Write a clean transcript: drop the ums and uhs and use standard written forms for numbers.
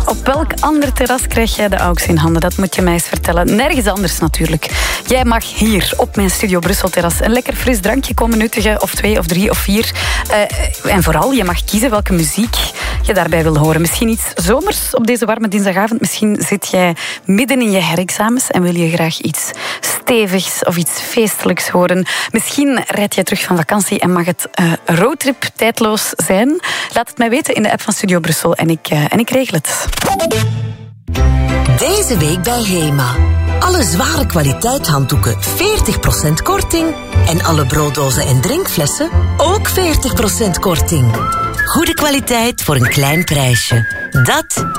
Op welk ander terras krijg jij de aux in handen? Dat moet je mij eens vertellen. Nergens anders natuurlijk. Jij mag hier op mijn Studio Brussel terras een lekker fris drankje komen nuttigen, of 2 of 3 of 4. En vooral, je mag kiezen welke muziek je daarbij wil horen. Misschien iets zomers op deze warme dinsdagavond. Misschien zit jij midden in je herexamens en wil je graag iets stevigs of iets feestelijks horen. Misschien rijd jij terug van vakantie en mag het roadtrip tijdloos zijn. Laat het mij weten in de app van Studio Brussel en ik regel het. Deze week bij HEMA. Alle zware kwaliteit handdoeken 40% korting. En alle brooddozen en drinkflessen ook 40% korting. Goede kwaliteit voor een klein prijsje. Dat